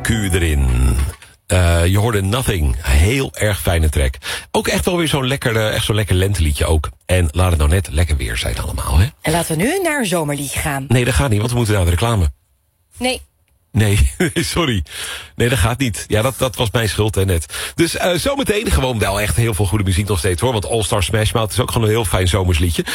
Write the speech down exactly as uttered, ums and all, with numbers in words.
Q erin. Uh, je hoorde Nothing. Heel erg fijne track. Ook echt wel weer zo'n lekker, echt zo'n lekker lenteliedje ook. En laat het nou net lekker weer zijn allemaal, hè? En laten we nu naar een zomerliedje gaan. Nee, dat gaat niet, want we moeten naar de reclame. Nee. Nee, sorry. Nee, dat gaat niet. Ja, dat, dat was mijn schuld, hè, net. Dus uh, zometeen gewoon wel echt heel veel goede muziek nog steeds, hoor. Want All Star Smash Mouth is ook gewoon een heel fijn zomersliedje.